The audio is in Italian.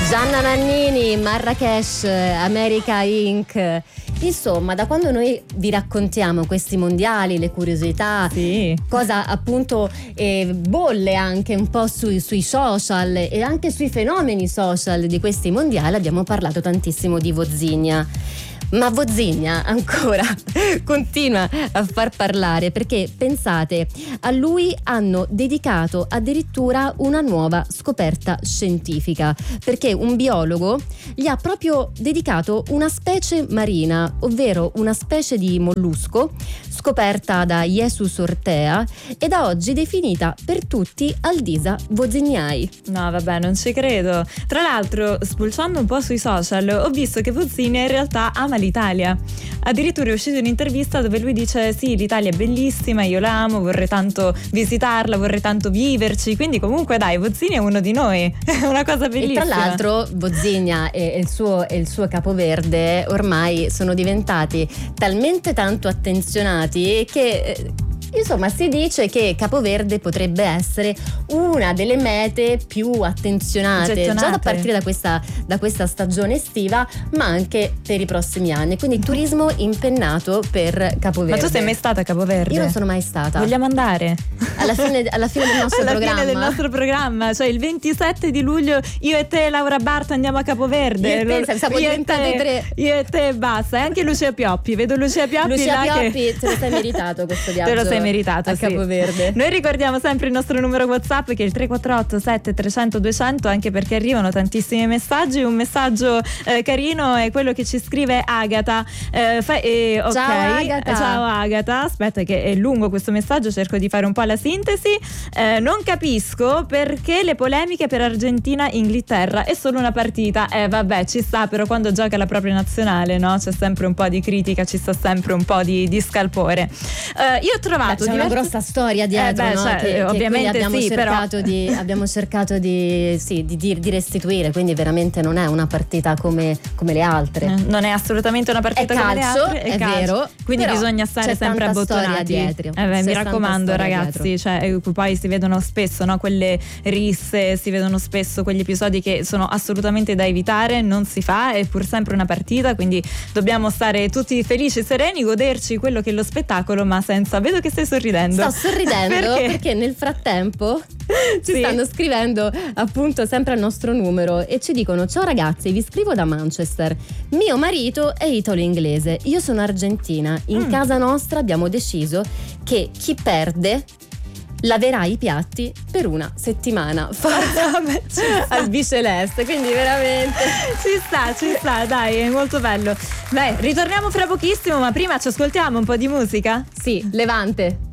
Gianna Nannini, Marrakesh, America Inc. Insomma, da quando noi vi raccontiamo questi mondiali, le curiosità, sì, cosa appunto bolle anche un po' sui social e anche sui fenomeni social di questi mondiali, abbiamo parlato tantissimo di Wodzinha. Ma Wodzinha ancora continua a far parlare, perché pensate, a lui hanno dedicato addirittura una nuova scoperta scientifica, perché un biologo gli ha proprio dedicato una specie marina, ovvero una specie di mollusco scoperta da Jesus Ortea e da oggi definita per tutti Aldisa wodzinhai. No, vabbè, non ci credo. Tra l'altro, spulciando un po' sui social, ho visto che Wodzinha in realtà ama l'Italia. Addirittura è uscita un'intervista dove lui dice: sì, l'Italia è bellissima, io la amo, vorrei tanto visitarla, vorrei tanto viverci. Quindi comunque dai, Wodzinha è uno di noi. È una cosa bellissima. E tra l'altro Wodzinha e il suo capoverde ormai sono diventati talmente tanto attenzionati che insomma si dice che Capoverde potrebbe essere una delle mete più attenzionate già da partire da questa stagione estiva, ma anche per i prossimi anni. Quindi turismo impennato per Capoverde. Ma tu sei mai stata a Capoverde? Io non sono mai stata. Vogliamo andare? Alla fine del nostro alla programma. Fine del nostro programma, cioè il 27 di luglio io e te, Laura Barto, andiamo a Capoverde. Io e te, siamo diventate tre. Io e te basta. E anche Lucia Pioppi. Vedo Lucia Pioppi te lo sei meritato questo viaggio. Te lo sei meritato a Capoverde. Noi ricordiamo sempre il nostro numero WhatsApp, che è il 348 7300 200, anche perché arrivano tantissimi messaggi. Un messaggio carino è quello che ci scrive Agata. Okay. Ciao Agata. Aspetta che è lungo questo messaggio, cerco di fare un po' la sintesi. Non capisco perché le polemiche per Argentina-Inghilterra, è solo una partita. Vabbè, ci sta, però quando gioca la propria nazionale, no? C'è sempre un po' di critica, ci sta sempre un po' di scalpore. Io ho trovato una grossa storia dietro, no? Che ovviamente abbiamo cercato di restituire, quindi veramente non è una partita come le altre. Non è assolutamente una partita come le altre, è vero, quindi bisogna stare sempre abbottonati dietro. Mi raccomando ragazzi, cioè, poi si vedono spesso, no, quelle risse, si vedono spesso quegli episodi che sono assolutamente da evitare, non si fa, è pur sempre una partita, quindi dobbiamo stare tutti felici e sereni, goderci quello che è lo spettacolo, ma senza... Vedo che stai sorridendo. Sto sorridendo perché nel frattempo ci stanno scrivendo appunto sempre al nostro numero e ci dicono: ciao ragazzi, vi scrivo da Manchester, mio marito è italo-inglese, io sono argentina, in casa nostra abbiamo deciso che chi perde laverà i piatti per una settimana. Forza al biceleste, quindi veramente ci sta, dai, è molto bello. Beh, ritorniamo fra pochissimo, ma prima ci ascoltiamo un po' di musica? Sì, Levante.